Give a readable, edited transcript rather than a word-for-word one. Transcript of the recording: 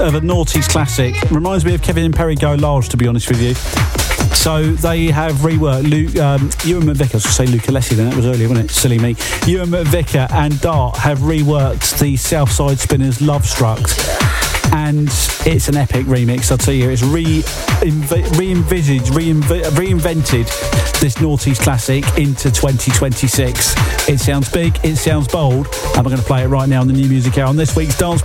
of a noughties classic. Reminds me of Kevin and Perry Go Large, to be honest with you. So they have reworked Ewan McVicker. I was going to say Luca Leslie then, that was earlier, wasn't it? Silly me. Ewan McVicker and Dart have reworked the Southside Spinners Love Struck. And it's an epic remix, I'll tell you. It's reinvented this noughties classic into 2026. It sounds big, it sounds bold, and we're going to play it right now on the New Music Hour on this week's Dance